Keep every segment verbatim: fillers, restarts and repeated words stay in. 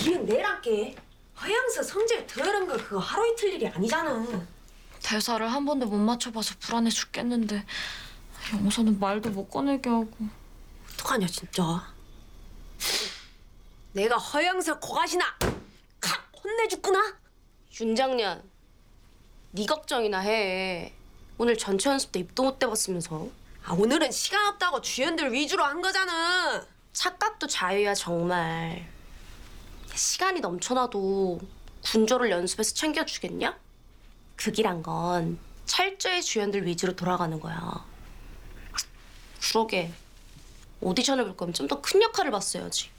니은 내란께 허양서 성질 더러운 거 그거 하루 이틀 일이 아니잖아. 대사를 한 번도 못 맞춰봐서 불안해 죽겠는데 영서는 말도 못 꺼내게 하고. 어떡하냐 진짜. 내가 허양서 고가시나 칵 혼내줬구나. 윤 장년, 네 걱정이나 해. 오늘 전체 연습 때 입도 못 대봤으면서. 아 오늘은 시간 없다고 주연들 위주로 한 거잖아. 착각도 자유야 정말. 시간이 넘쳐나도 군조를 연습해서 챙겨주겠냐? 극이란 건 철저히 주연들 위주로 돌아가는 거야. 그러게 오디션을 볼 거면 좀 더 큰 역할을 봤어야지.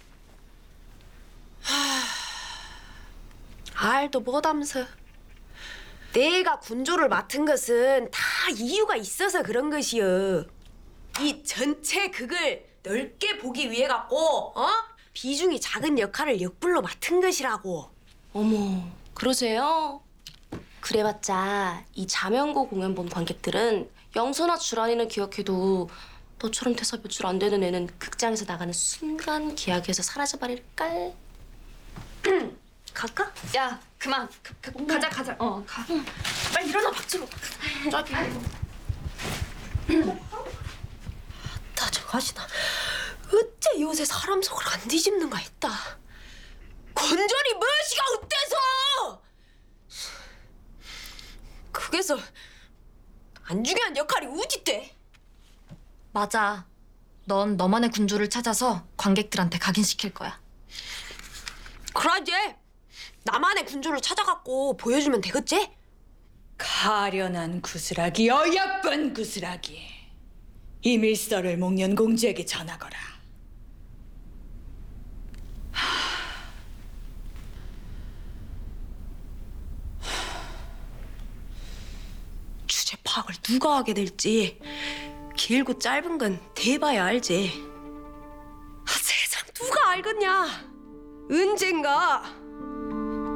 알도 못하면서. 내가 군조를 맡은 것은 다 이유가 있어서 그런 것이여. 이 전체 극을 넓게 보기 위해 갖고 어? 비중이 작은 역할을 역불로 맡은 것이라고. 어머, 그러세요? 그래봤자 이 자명고 공연 본 관객들은 영서나 주란이는 기억해도 너처럼 대사 몇 줄 안 되는 애는 극장에서 나가는 순간 기약에서 사라져버릴걸. 갈까? 야 그만 가, 가, 가자 가자. 어 가. 빨리 일어나 박주로. 저기. 나 저가시나 어째 요새 사람 속을 안 뒤집는가 했다. 건전이 무엇이가 어때서? 그게서 안 중요한 역할이 우짓대. 맞아. 넌 너만의 군주를 찾아서 관객들한테 각인시킬 거야. 그러지. 나만의 군주를 찾아갖고 보여주면 되겠지? 가련한 구슬하기, 어여쁜 구슬하기. 이 밀서를 목련 공주에게 전하거라. 주제 파악을 누가 하게 될지 길고 짧은 건 대봐야 알지. 아, 세상 누가 알겠냐. 언젠가